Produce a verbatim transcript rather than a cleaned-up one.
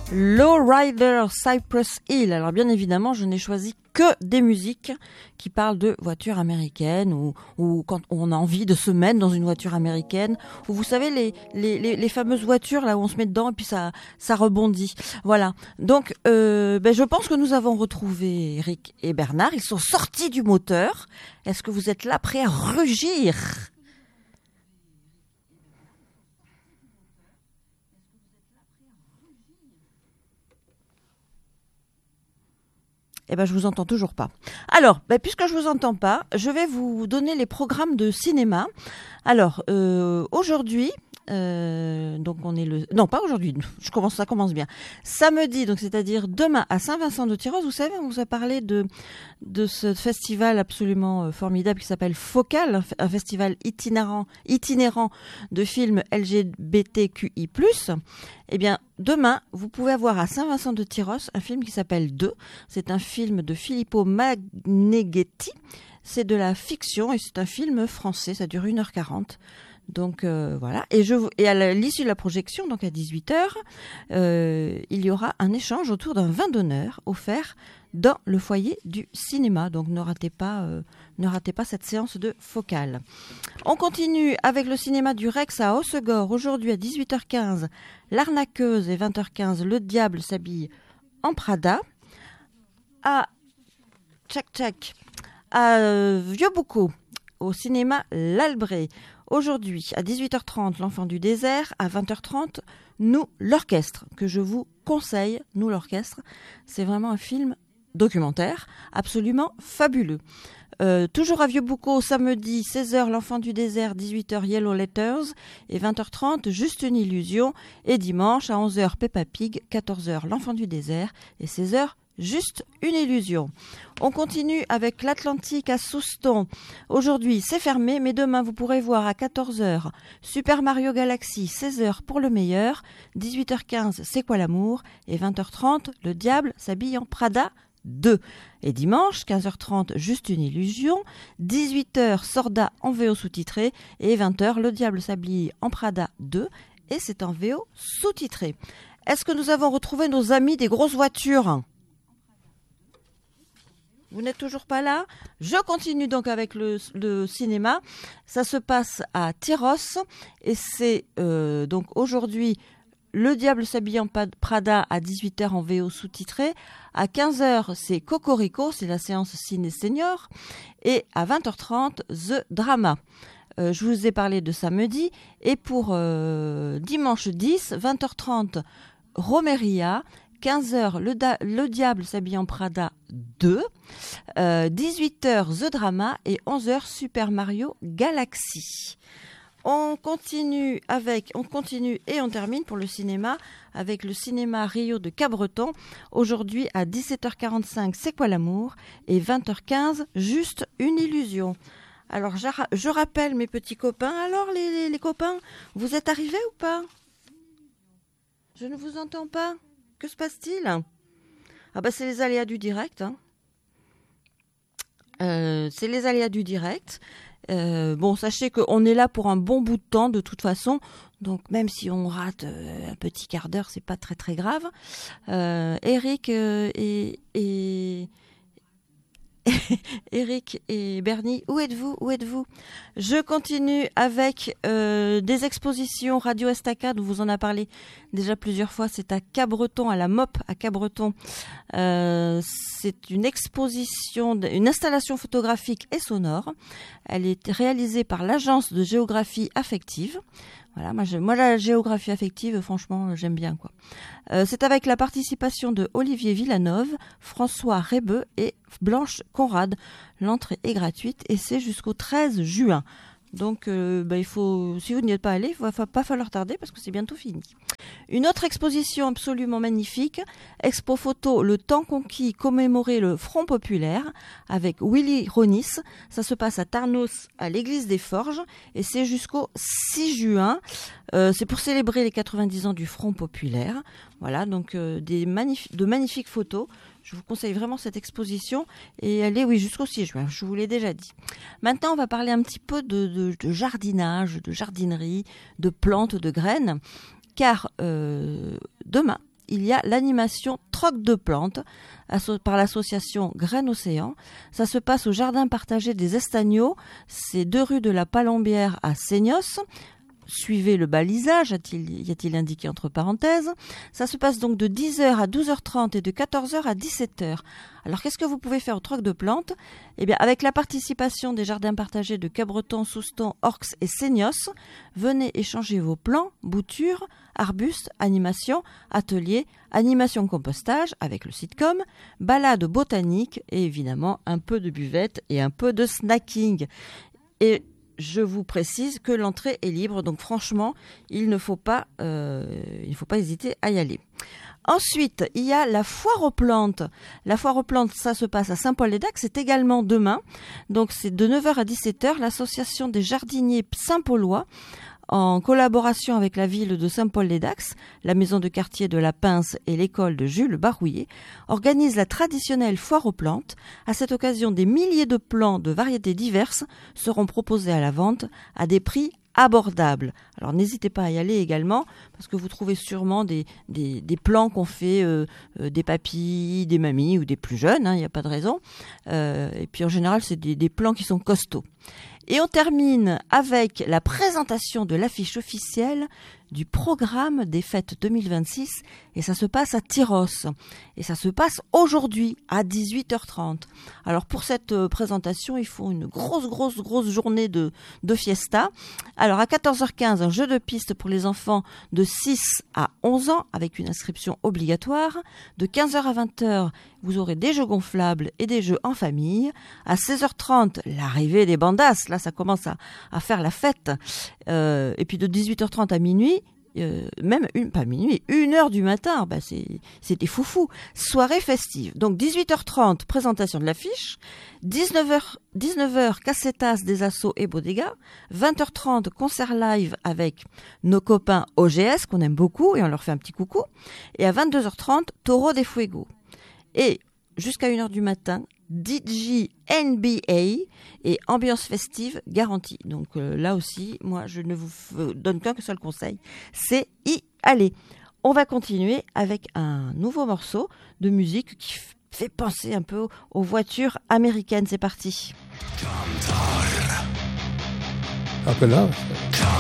Lowrider Cypress Hill. Alors bien évidemment, je n'ai choisi que des musiques qui parlent de voitures américaines ou, ou quand on a envie de se mettre dans une voiture américaine, ou vous savez les, les, les, les fameuses voitures là où on se met dedans et puis ça, ça rebondit. Voilà. Donc euh, ben, je pense que nous avons retrouvé Eric et Bernard. Ils sont sortis du moteur. Est-ce que vous êtes là prêts à rugir ? Eh ben, je vous entends toujours pas. Alors, ben, puisque je vous entends pas, je vais vous donner les programmes de cinéma. Alors, euh, aujourd'hui, euh, donc on est le, non pas aujourd'hui, je commence, ça commence bien. Samedi, donc c'est-à-dire demain à Saint-Vincent-de-Tyrosse. Vous savez, on vous a parlé de de ce festival absolument formidable qui s'appelle Focal, un festival itinérant, itinérant de films L G B T Q I plus. Eh bien, demain, vous pouvez avoir à Saint-Vincent-de-Tyrosse un film qui s'appelle Deux. C'est un film de Filippo Magneghetti. C'est de la fiction et c'est un film français. Ça dure une heure quarante. Donc euh, voilà. Et, je, et à l'issue de la projection, donc à dix-huit heures, euh, il y aura un échange autour d'un vin d'honneur offert dans le foyer du cinéma. Donc ne ratez pas, euh, ne ratez pas cette séance de Focal. On continue avec le cinéma du Rex à Hossegor. Aujourd'hui à dix-huit heures quinze, L'Arnaqueuse et vingt heures quinze, Le Diable s'habille en Prada. À tchac tchac, à euh, Vieux-Boucau, au cinéma L'Albret. Aujourd'hui, à dix-huit heures trente, L'Enfant du désert. À vingt heures trente, Nous, l'Orchestre, que je vous conseille. Nous, l'Orchestre, c'est vraiment un film documentaire absolument fabuleux. Euh, toujours à Vieux-Boucau, samedi, seize heures, L'Enfant du désert, dix-huit heures, Yellow Letters. Et vingt heures trente, Juste une illusion. Et dimanche, à onze heures, Peppa Pig, quatorze heures, L'Enfant du désert. Et seize heures, Juste une illusion. On continue avec l'Atlantique à Souston. Aujourd'hui, c'est fermé, mais demain, vous pourrez voir à quatorze heures Super Mario Galaxy, seize heures pour le meilleur, dix-huit heures quinze, C'est quoi l'amour ? Et vingt heures trente, Le Diable s'habille en Prada deux. Et dimanche, quinze heures trente, Juste une illusion, dix-huit heures, Sorda en V O sous-titré, et vingt heures, Le Diable s'habille en Prada deux, et c'est en V O sous-titré. Est-ce que nous avons retrouvé nos amis des grosses voitures ? Vous n'êtes toujours pas là ? Je continue donc avec le, le cinéma. Ça se passe à Tyrosse et c'est euh, donc aujourd'hui Le Diable s'habille en Prada à dix-huit heures en V O sous-titré. À quinze heures, c'est Cocorico, c'est la séance ciné senior. Et à vingt heures trente, The Drama. Euh, je vous ai parlé de samedi. Et pour euh, dimanche dix, vingt heures trente, Romeria. quinze heures, le, da- le Diable s'habille en Prada deux, euh, dix-huit heures, The Drama et onze heures, Super Mario Galaxy. On continue avec, on continue et on termine pour le cinéma avec le cinéma Rio de Cabreton. Aujourd'hui à dix-sept heures quarante-cinq, C'est quoi l'amour ? Et vingt heures quinze, Juste une illusion. Alors je rappelle mes petits copains. Alors les, les, les copains, vous êtes arrivés ou pas ? Je ne vous entends pas. Que se passe-t-il ? Ah bah c'est les aléas du direct. Hein. Euh, c'est les aléas du direct. Euh, bon, sachez qu'on est là pour un bon bout de temps de toute façon. Donc même si on rate euh, un petit quart d'heure, c'est pas très très grave. Euh, Eric euh, et, et Eric et Bernie, où êtes-vous ? Où êtes-vous ? Je continue avec euh, des expositions Radio Estacade, on vous en a parlé déjà plusieurs fois, c'est à Cabreton, à la M O P à Cabreton. Euh, c'est une exposition, une installation photographique et sonore. Elle est réalisée par l'Agence de géographie affective. Voilà, moi, je, moi la géographie affective, franchement, j'aime bien quoi. Euh, c'est avec la participation de Olivier Villanove, François Rébeux et Blanche Conrad. L'entrée est gratuite et c'est jusqu'au treize juin. Donc, euh, bah, il faut, si vous n'y êtes pas allé, il ne va pas falloir tarder parce que c'est bientôt fini. Une autre exposition absolument magnifique, Expo Photo Le Temps Conquis, commémorer le Front Populaire avec Willy Ronis. Ça se passe à Tarnos, à l'église des Forges et c'est jusqu'au six juin. Euh, c'est pour célébrer les quatre-vingt-dix ans du Front Populaire. Voilà, donc euh, des magnif- de magnifiques photos. Je vous conseille vraiment cette exposition et elle est, oui, jusqu'au six juin, je vous l'ai déjà dit. Maintenant, on va parler un petit peu de, de, de jardinage, de jardinerie, de plantes, de graines, car euh, demain, il y a l'animation Troc de plantes asso- par l'association Graines Océan. Ça se passe au jardin partagé des Estagnots, c'est deux rue de la Palombière à Seignos. Suivez le balisage, a-t-il, y a-t-il indiqué entre parenthèses. Ça se passe donc de dix heures à douze heures trente et de quatorze heures à dix-sept heures. Alors qu'est-ce que vous pouvez faire au troc de plantes ? Eh bien, avec la participation des jardins partagés de Cabreton, Souston, Orx et Seignos, venez échanger vos plants, boutures, arbustes, animations, ateliers, animation compostage avec le sitcom, balade botanique et évidemment un peu de buvette et un peu de snacking. Et je vous précise que l'entrée est libre, donc franchement, il ne faut pas, euh, il ne faut pas hésiter à y aller. Ensuite, il y a la foire aux plantes. La foire aux plantes, ça se passe à Saint-Paul-les-Dax, c'est également demain. Donc c'est de neuf heures à dix-sept heures. L'association des jardiniers Saint-Paulois, en collaboration avec la ville de Saint-Paul-les-Dax, la maison de quartier de la Pince et l'école de Jules Barouillet, organise la traditionnelle foire aux plantes. À cette occasion, des milliers de plants de variétés diverses seront proposés à la vente à des prix abordables. Alors n'hésitez pas à y aller également, parce que vous trouvez sûrement des, des, des plants qu'on fait euh, euh, des papis, des mamies ou des plus jeunes, il hein, n'y a pas de raison. Euh, et puis en général, c'est des, des plants qui sont costauds. Et on termine avec la présentation de l'affiche officielle du programme des fêtes deux mille vingt-six et ça se passe à Tyrosse et ça se passe aujourd'hui à dix-huit heures trente. Alors pour cette euh, présentation, il faut une grosse grosse grosse journée de, de fiesta. Alors à quatorze heures quinze, un jeu de piste pour les enfants de six à onze ans avec une inscription obligatoire. De quinze heures à vingt heures, vous aurez des jeux gonflables et des jeux en famille. À seize heures trente, l'arrivée des bandas, là ça commence à, à faire la fête. Euh, et puis de dix-huit heures trente à minuit, Euh, même une, pas minuit, une heure du matin, bah c'est, c'était foufou. Soirée festive. Donc dix-huit heures trente, présentation de l'affiche. dix-neuf heures, dix-neuf heures, cassetas des assos et Bodega. vingt heures trente, concert live avec nos copains O G S, qu'on aime beaucoup, et on leur fait un petit coucou. Et à vingt-deux heures trente, Taureau des Fuego. Et jusqu'à une heure du matin, D J N B A et ambiance festive garantie. Donc euh, là aussi, moi je ne vous f- donne qu'un seul conseil, c'est y aller. On va continuer avec un nouveau morceau de musique qui f- fait penser un peu aux voitures américaines. C'est parti. Up and out.